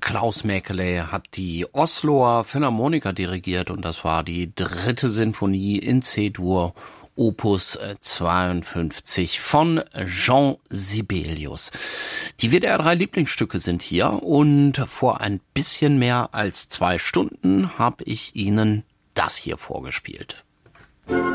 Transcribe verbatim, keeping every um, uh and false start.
Klaus Mäkelä hat die Osloer Philharmoniker dirigiert und das war die dritte Sinfonie in C-Dur, Opus zweiundfünfzig von Jean Sibelius. Die W D R drei Lieblingsstücke sind hier und vor ein bisschen mehr als zwei Stunden habe ich Ihnen das hier vorgespielt.